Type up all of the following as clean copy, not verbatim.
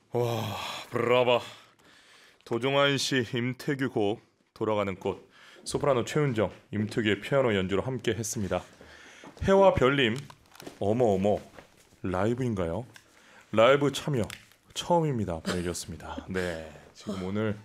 와, 브라바. 도종환 씨, 임태규 곡 돌아가는 꽃, 소프라노 최은정, 임태규의 피아노 연주로 함께 했습니다. 해와 별님, 어머 라이브인가요? 라이브 참여 처음입니다. 보내주셨습니다. 네, 지금 오늘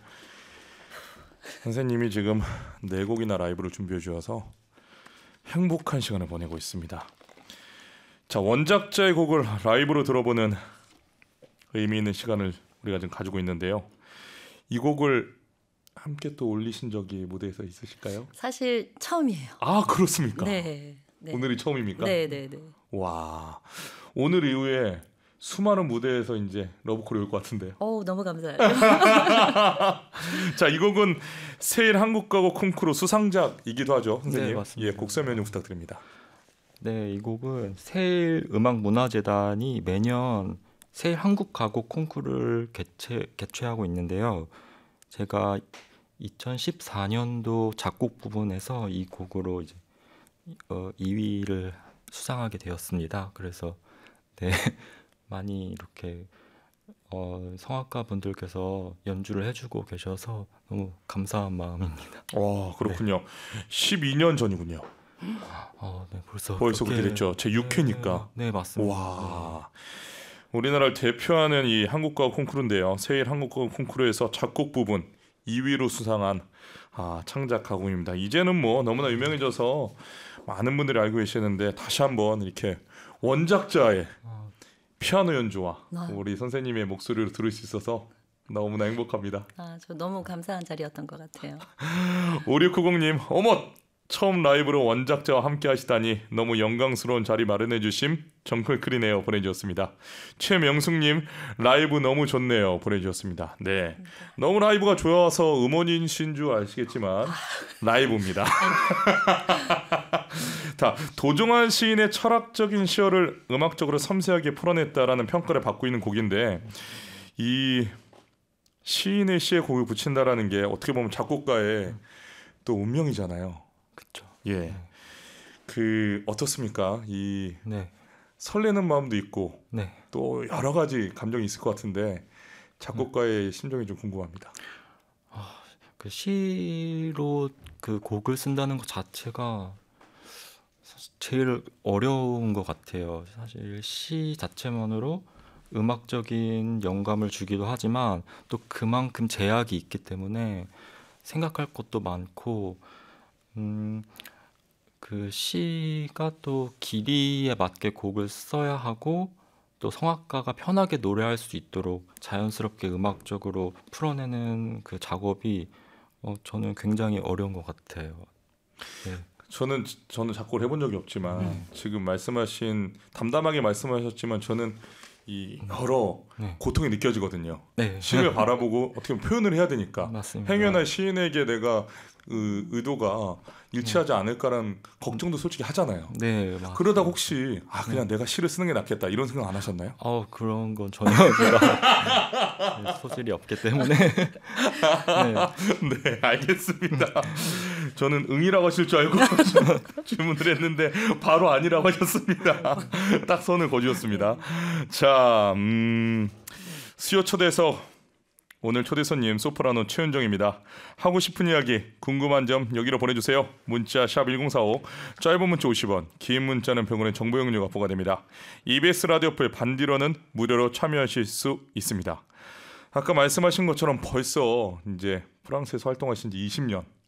선생님이 지금 4곡이나 라이브를 준비해 주셔서 행복한 시간을 보내고 있습니다. 자, 원작자의 곡을 라이브로 들어보는 의미 있는 시간을 우리가 지금 가지고 있는데요. 이 곡을 함께 또 올리신 적이 무대에서 있으실까요? 사실 처음이에요. 아, 그렇습니까? 네. 오늘이 처음입니까? 네. 와, 오늘 이후에 수많은 무대에서 이제 러브콜이 올 것 같은데요. 너무 감사해요. 자, 이 곡은 세일 한국가곡 콩쿠르 수상작이기도 하죠, 선생님. 네, 맞습니다. 예, 곡 설명 좀 부탁드립니다. 네, 이 곡은 세일 음악문화재단이 매년 세일 한국가곡 콩쿠르를 개최하고 있는데요. 제가 2014년도 작곡 부분에서 이 곡으로 이제 2위를 수상하게 되었습니다. 그래서 네, 많이 이렇게 성악가 분들께서 연주를 해주고 계셔서 너무 감사한 마음입니다. 와, 그렇군요. 12년 전이군요. 네, 벌써 그렇게 됐죠. 제 6회니까. 네, 맞습니다. 와, 우리나라를 대표하는 이 한국가곡 콩쿠르인데요. 세일 한국가곡 콩쿠르에서 작곡 부분 2위로 수상한 창작 가곡입니다. 이제는 뭐 너무나 유명해져서 많은 분들이 알고 계시는데 다시 한번 이렇게 원작자의 피아노 연주와 우리 선생님의 목소리를 들을 수 있어서 너무나 행복합니다. 저 너무 감사한 자리였던 것 같아요. 5690님, 어머! 처음 라이브로 원작자와 함께 하시다니 너무 영광스러운 자리 마련해 주심 정클클이네요. 보내주셨습니다. 최명숙님, 라이브 너무 좋네요. 보내주셨습니다. 네, 너무 라이브가 좋아서 음원이신 줄 아시겠지만 라이브입니다. 자, 도종환 시인의 철학적인 시어를 음악적으로 섬세하게 풀어냈다라는 평가를 받고 있는 곡인데, 이 시인의 시에 곡을 붙인다라는 게 어떻게 보면 작곡가의 또 운명이잖아요. 그렇죠. 예, 어떻습니까? 이 네. 설레는 마음도 있고 네. 또 여러 가지 감정이 있을 것 같은데 작곡가의 심정이 좀 궁금합니다. 그 시로 그 곡을 쓴다는 것 자체가 사실 제일 어려운 것 같아요. 사실 시 자체만으로 음악적인 영감을 주기도 하지만 또 그만큼 제약이 있기 때문에 생각할 것도 많고, 그 시가 또 길이에 맞게 곡을 써야 하고 또 성악가가 편하게 노래할 수 있도록 자연스럽게 음악적으로 풀어내는 그 작업이 저는 굉장히 어려운 것 같아요. 네. 저는 작곡을 해본 적이 없지만 지금 말씀하신 담담하게 말씀하셨지만 저는 이 여러 고통이 느껴지거든요. 네. 시를 바라보고 어떻게 보면 표현을 해야 되니까 맞습니다. 행여나 시인에게 내가 의도가 일치하지 않을까라는 걱정도 솔직히 하잖아요. 네, 맞습니다. 그러다 혹시 그냥 내가 시를 쓰는 게 낫겠다 이런 생각 안 하셨나요? 그런 건 전혀 제가 소질이 없기 때문에. 네. 네, 알겠습니다. 저는 응이라고 하실 줄 알고 질문을 했는데 바로 아니라고 하셨습니다. 딱 선을 거주었습니다. 자, 수요 초대석 오늘 초대 손님 소프라노 최은정입니다. 하고 싶은 이야기, 궁금한 점 여기로 보내주세요. 문자 샵 1045, 짧은 문자 50원, 긴 문자는 100원의 정보 용료가 부과됩니다. EBS 라디오 풀 반디로는 무료로 참여하실 수 있습니다. 아까 말씀하신 것처럼 벌써 이제 프랑스에서 활동하신 지 20년